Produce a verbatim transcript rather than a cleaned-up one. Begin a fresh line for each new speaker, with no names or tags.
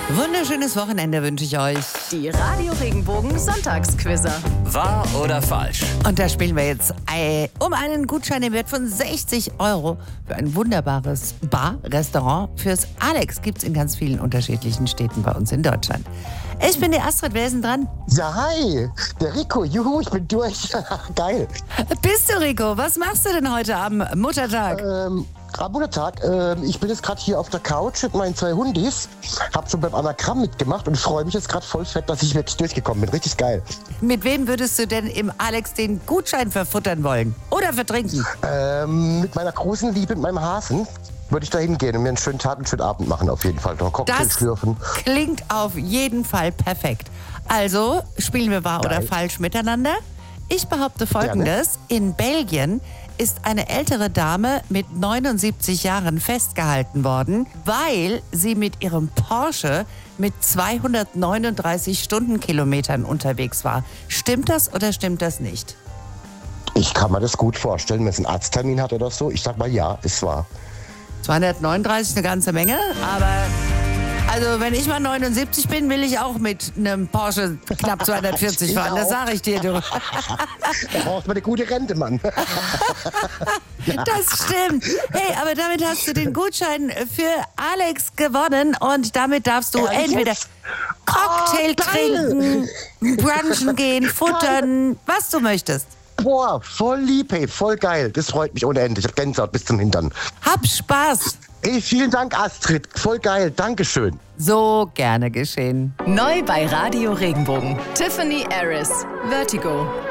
Wunderschönes Wochenende wünsche ich euch.
Die Radio Regenbogen Sonntagsquizzer.
Wahr oder falsch?
Und da spielen wir jetzt äh, um einen Gutschein im Wert von sechzig Euro für ein wunderbares Bar-Restaurant fürs Alex. Gibt es in ganz vielen unterschiedlichen Städten bei uns in Deutschland. Ich bin die Astrid, wer ist denn dran?
Ja, hi, der Rico, juhu, ich bin durch. Geil.
Bist du, Rico? Was machst du denn heute am Muttertag?
Ähm, am Muttertag, ähm, ich bin jetzt gerade hier auf der Couch mit meinen zwei Hundis, hab schon beim Anagramm mitgemacht und freue mich jetzt gerade voll fett, dass ich wirklich durchgekommen bin. Richtig geil.
Mit wem würdest du denn im Alex den Gutschein verfuttern wollen? Oder vertrinken?
Ähm, mit meiner großen Liebe, mit meinem Hasen, würde ich da hingehen und mir einen schönen Tag, einen schönen Abend machen auf jeden Fall. Da Cocktail
Das
schlürfen.
klingt auf jeden Fall perfekt. Also spielen wir wahr
Geil.
oder falsch miteinander. Ich behaupte Folgendes. In Belgien ist eine ältere Dame mit neunundsiebzig Jahren festgehalten worden, weil sie mit ihrem Porsche mit zweihundertneununddreißig Stundenkilometern unterwegs war. Stimmt das oder stimmt das nicht?
Ich kann mir das gut vorstellen, wenn es einen Arzttermin hat oder so. Ich sag mal ja, ist wahr.
zweihundertneununddreißig, eine ganze Menge, aber also wenn ich mal neunundsiebzig bin, will ich auch mit einem Porsche knapp zweihundertvierzig fahren, das sage ich dir, du.
Da braucht man eine gute Rente, Mann.
Das stimmt. Hey, aber damit hast du den Gutschein für Alex gewonnen und damit darfst du
Ehrlich
entweder
jetzt?
Cocktail
Oh, geil.
trinken, brunchen gehen, futtern, was du möchtest.
Boah, voll lieb, hey, voll geil. Das freut mich ohne Ende. Ich hab Gänsehaut bis zum Hintern.
Hab Spaß.
Hey, vielen Dank, Astrid. Voll geil. Dankeschön.
So gerne geschehen.
Neu bei Radio Regenbogen. Tiffany Harris. Vertigo.